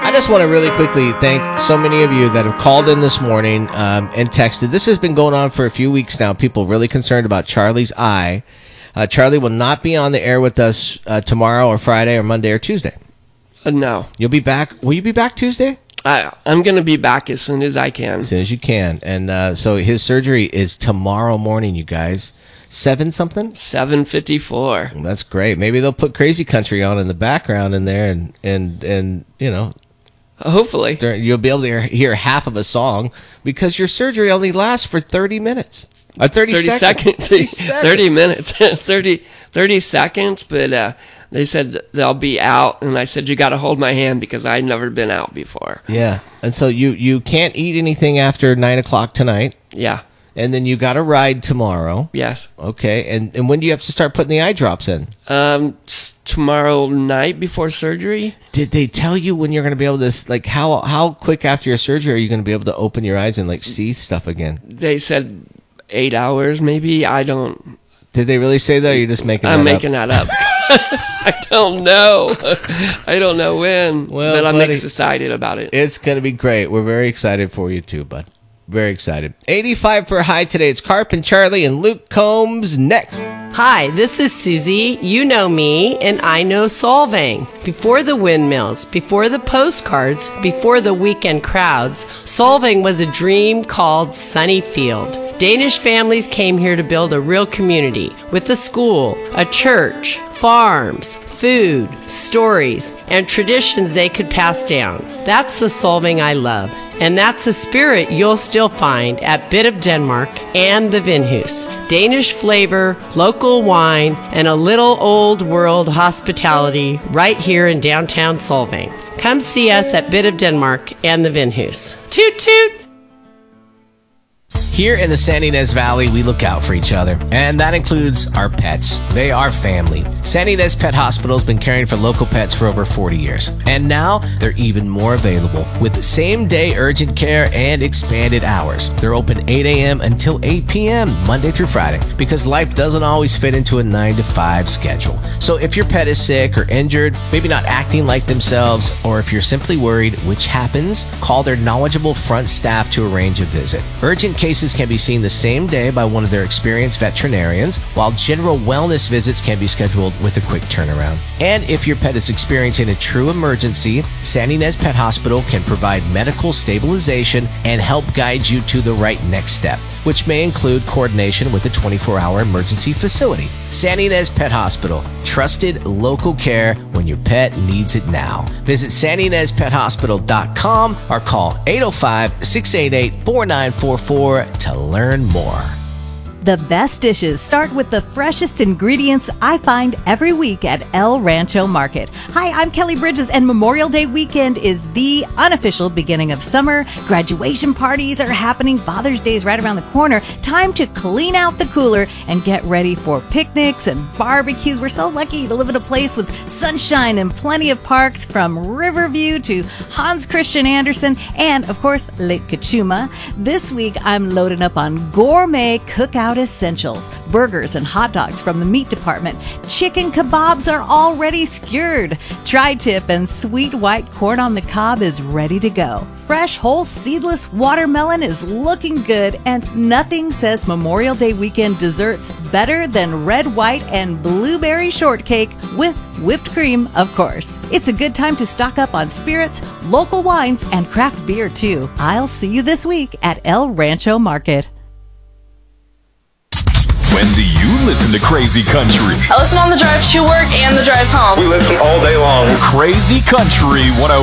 I just want to really quickly thank so many of you that have called in this morning and texted. This has been going on for a few weeks now. People really concerned about Charlie's eye. Charlie will not be on the air with us tomorrow or Friday or Monday or Tuesday. No. You'll be back. Will you be back Tuesday? I'm going to be back as soon as I can. As soon as you can. And so his surgery is tomorrow morning, you guys. 7-something? 7:54. That's great. Maybe they'll put Crazy Country on in the background in there and you know. Hopefully. You'll be able to hear half of a song because your surgery only lasts for 30 minutes. 30 seconds. 30 minutes. 30 seconds, but they said they'll be out, and I said, you got to hold my hand because I'd never been out before. Yeah, and so you can't eat anything after 9 o'clock tonight. Yeah. And then you got to ride tomorrow. Yes. Okay, and when do you have to start putting the eye drops in? Tomorrow night before surgery. Did they tell you when you're going to be able to, like, how quick after your surgery are you going to be able to open your eyes and, like, see stuff again? They said 8 hours, maybe. I don't. Did they really say that, or are you just making that up? I'm making that up. I don't know. I don't know when, but I'm excited about it. It's going to be great. We're very excited for you, too, bud. Very excited. 85 for a high today. It's Carp and Charlie and Luke Combs next. Hi, this is Susie. You know me, and I know Solvang. Before the windmills, before the postcards, before the weekend crowds, Solvang was a dream called Sunnyfield. Danish families came here to build a real community with a school, a church, farms, food, stories, and traditions they could pass down. That's the Solvang I love. And that's the spirit you'll still find at Bit of Denmark and the Vinhus. Danish flavor, local wine, and a little old world hospitality right here in downtown Solvang. Come see us at Bit of Denmark and the Vinhus. Toot toot! Here in the San Ynez Valley, we look out for each other, and that includes our pets. They are family. San Ynez Pet Hospital has been caring for local pets for over 40 years, and now they're even more available with same-day urgent care and expanded hours. They're open 8 a.m. until 8 p.m. Monday through Friday because life doesn't always fit into a 9-to-5 schedule. So if your pet is sick or injured, maybe not acting like themselves, or if you're simply worried, which happens, call their knowledgeable front staff to arrange a visit. Urgent cases can be seen the same day by one of their experienced veterinarians, while general wellness visits can be scheduled with a quick turnaround. And if your pet is experiencing a true emergency, San Ynez Pet Hospital can provide medical stabilization and help guide you to the right next step, which may include coordination with a 24-hour emergency facility. San Ynez Pet Hospital, trusted local care when your pet needs it now. Visit SanInezPetHospital.com or call 805-688-4944 to learn more. The best dishes start with the freshest ingredients I find every week at El Rancho Market. Hi, I'm Kelly Bridges, and Memorial Day weekend is the unofficial beginning of summer. Graduation parties are happening. Father's Day is right around the corner. Time to clean out the cooler and get ready for picnics and barbecues. We're so lucky to live in a place with sunshine and plenty of parks, from Riverview to Hans Christian Andersen and, of course, Lake Cachuma. This week, I'm loading up on gourmet cookout essentials, burgers and hot dogs from the meat department. Chicken kebabs are already skewered. Tri-tip and sweet white corn on the cob is ready to go. Fresh, whole, seedless watermelon is looking good, and nothing says Memorial Day weekend desserts better than red, white, and blueberry shortcake with whipped cream, of course. It's a good time to stock up on spirits, local wines, and craft beer, too. I'll see you this week at El Rancho Market. When do you listen to Crazy Country? I listen on the drive to work and the drive home. We listen all day long. Crazy Country 101.